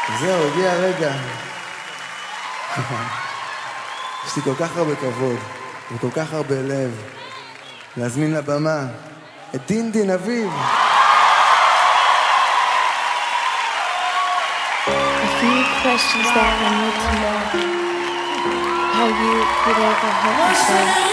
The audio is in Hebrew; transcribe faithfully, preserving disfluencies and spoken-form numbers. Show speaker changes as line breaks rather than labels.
זהו, הגיע הרגע. יש לי כל כך הרבה כבוד וכל כך הרבה לב להזמין לבמה את דין דין אביב.
A few questions that I need to know. How you could ever hurt yourself.